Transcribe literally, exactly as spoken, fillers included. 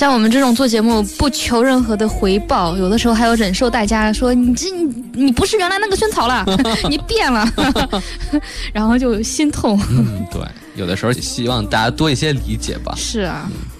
像我们这种做节目不求任何的回报，有的时候还要忍受大家说你这你你不是原来那个萱草了，你变了，然后就心痛。 嗯，对，有的时候希望大家多一些理解吧。 是啊。 嗯